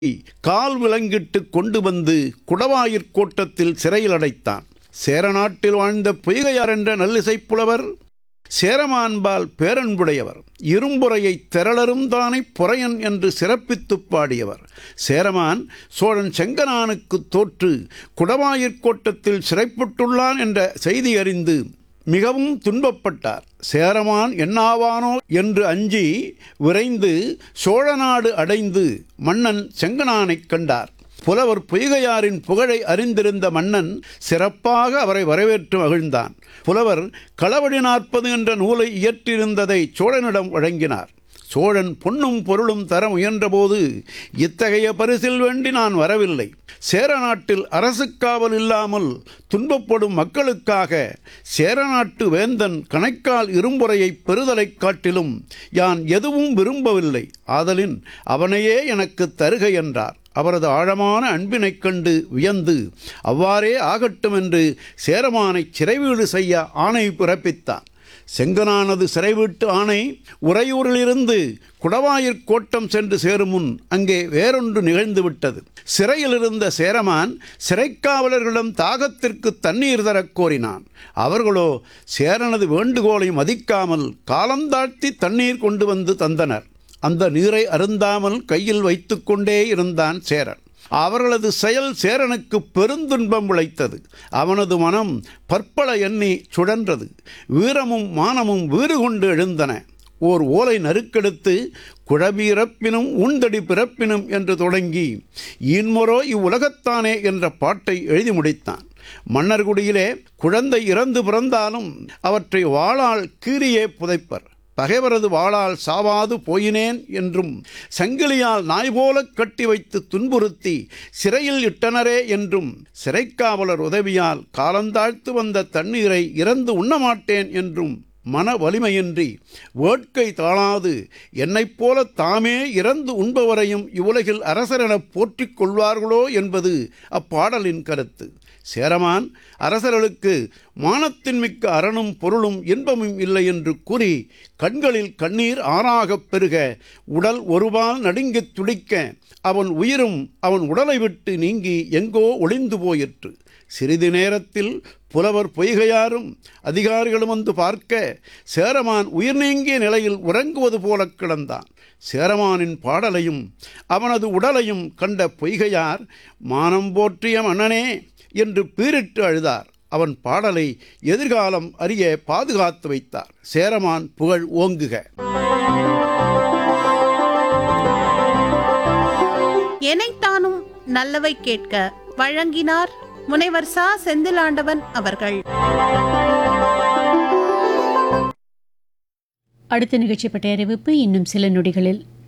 கால் விலங்கிட்டு கொண்டு வந்து குடவாயிற் கோட்டத்தில் சிறையில் அடைத்தான். சேரநாட்டில் வாழ்ந்த பொய்கையார் என்ற நல்லிசைப் புலவர் சேரமான்பால் பேரன்புடையவர். இரும்புறையை திரளரும் தானே பொறையன் என்று சிறப்பித்துப் பாடியவர். சேரமான் சோழன் செங்கனானுக்கு தோற்று குடவாயிற் கோட்டத்தில் சிறைப்பட்டுள்ளான் என்ற செய்தி அறிந்து மிகவும் துன்பப்பட்டார். சேரமான் என்னாவானோ என்று அஞ்சி விரைந்து சோழநாடு அடைந்து மன்னன் செங்கனானைக் கண்டார். புலவர் பொய்கையாரின் புகழை அறிந்திருந்த மன்னன் சிறப்பாக அவரை வரவேற்று மகிழ்ந்தான். புலவர் களவடி 40 என்ற நூலை இயற்றியிருந்ததை சோழனிடம் வழங்கினார். சோழன் பொன்னும் பொருளும் தர முயன்றபோது, இத்தகைய பரிசில் வேண்டி நான் வரவில்லை. சேரநாட்டில் அரசு காவல் இல்லாமல் துன்பப்படும் மக்களுக்காக சேரநாட்டு வேந்தன் கணைக்கால் இரும்புறையை பெறுதலைக் காட்டிலும் யான் எதுவும் விரும்பவில்லை. ஆதலின் அவனையே எனக்கு தருக என்றார். அவரது ஆழமான அன்பினைக் கண்டு வியந்து அவ்வாறே ஆகட்டும் என்று சேரமானை சிறைவீடு செய்ய ஆணை பிறப்பித்தார். செங்கனானது சிறைவீட்டு ஆணை உறையூரிலிருந்து குடவாயிற் கோட்டம் சென்று சேரும் முன் அங்கே வேறொன்று நிகழ்ந்துவிட்டது. சிறையில் இருந்த சேரமான் சிறைக்காவலர்களிடம் தாகத்திற்கு தண்ணீர் தரக் கோரினான். அவர்களோ சேரனது வேண்டுகோளை மதிக்காமல் காலந்தாழ்த்தி தண்ணீர் கொண்டு வந்து தந்தனர். அந்த நீரை அருந்தாமல் கையில் வைத்து கொண்டே இருந்தான் சேரன். அவர்களது செயல் சேரனுக்கு பெருந்துன்பம் விளைத்தது. அவனது மனம் பற்பல எண்ணி சுழன்றது. வீரமும் மானமும் வீறு கொண்டு எழுந்தன. ஓர் ஓலை நறுக்கெடுத்து குழபிறப்பினும் உண்டடி பிறப்பினும் என்று தொடங்கி ஈன்மொரோ இவ்வுலகத்தானே என்ற பாட்டை எழுதி முடித்தான். மன்னர்குடியிலே குழந்தை இறந்து பிறந்தாலும் அவற்றை வாளால் கீறியே புதைப்பர். பகைவரது வாளால் சாவாது போயினேன் என்றும் சங்கிலியால் நாய் போல கட்டி வைத்து துன்புறுத்தி சிறையில் இட்டனரே என்றும் சிறைக்காவலர் உதவியால் காலந்தாழ்த்து வந்த தண்ணீரை இறந்து உண்ணமாட்டேன் என்றும் மன வலிமையின்றி வேட்கை தாழாது என்னைப் போல தாமே இறந்து உண்பவரையும் இவ்வுலகில் அரசரெனப் போற்றிக் கொள்வார்களோ என்பது அப்பாடலின் கருத்து. சேரமான் அரசர்களுக்கு மானத்தின் மிக்க அரணும் பொருளும் இன்பமும் இல்லை என்று கூறி கண்களில் கண்ணீர் ஆறாகப் பெருக உடல் ஒருபால் நடுங்கித் துடிக்க அவன் உயிரும் அவன் உடலை விட்டு நீங்கி எங்கோ ஒளிந்து போயிற்று. சிறிது நேரத்தில் புலவர் பொய்கையாரும் அதிகாரிகளும் வந்து பார்க்க சேரமான் உயிர் நீங்கிய நிலையில் உறங்குவது போல கிடந்தான். சேரமானின் பாடலையும் அவனது உடலையும் கண்ட பொய்கையார் மானம் போற்றிய மன்னனே என்று பீரிட்டு அழுதார். அவன் பாடலை எதிர்காலம் அறிய பாதுகாத்து வைத்தார். சேரமான் புகழ் ஓங்குக. எனைத்தானும் நல்லவை கேட்க வழங்கினார் முனைவர் ச. செந்திலாண்டவன் அவர்கள். அடுத்த நிகழ்ச்சி பற்றிய அறிவிப்பு இன்னும் சில நொடிகளில்.